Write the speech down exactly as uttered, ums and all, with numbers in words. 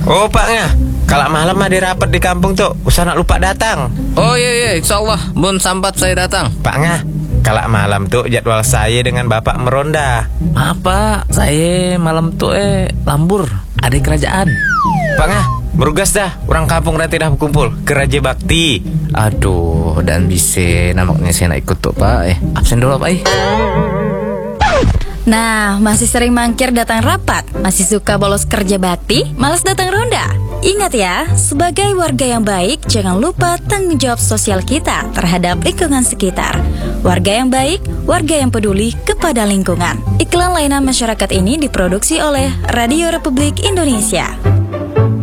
Oh Pak Ngah, kalau malam ada rapat di kampung tuh, usah nak lupa datang. Oh iya iya, insya Allah mun sambat saya datang. Pak Ngah, kalau malam tuh jadwal saya dengan Bapak meronda. Maaf Pak, saya malam tuh eh lambur, ada kerajaan. Pak Ngah, berugas dah, orang kampung nanti dah berkumpul ke Raja Bakti. Aduh, dan bisa nampaknya saya nak ikut tuh Pak. Eh, absen dulu Pak. Eh. Nah, masih sering mangkir datang rapat, masih suka bolos kerja bakti, malas datang ronda. Ingat ya, sebagai warga yang baik, jangan lupa tanggung jawab sosial kita terhadap lingkungan sekitar. Warga yang baik, warga yang peduli kepada lingkungan. Iklan layanan masyarakat ini diproduksi oleh Radio Republik Indonesia.